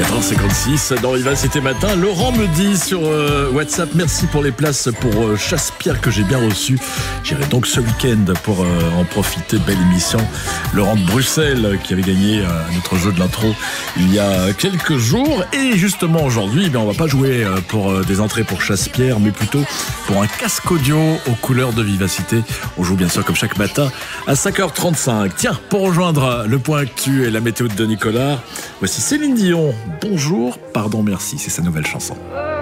4h56 dans Vivacité Matin. Laurent me dit sur WhatsApp, merci pour les places pour Chasse-Pierre que j'ai bien reçues. J'irai donc ce week-end pour en profiter. Belle émission. Laurent de Bruxelles qui avait gagné notre jeu de l'intro il y a quelques jours. Et justement aujourd'hui, on va pas jouer pour des entrées pour Chasse-Pierre, mais plutôt pour un casque audio aux couleurs de Vivacité. On joue bien sûr comme chaque matin à 5h35. Tiens, pour rejoindre le point actu et la météo de Nicolas, voici Céline Dion. Bonjour, pardon, merci, c'est sa nouvelle chanson.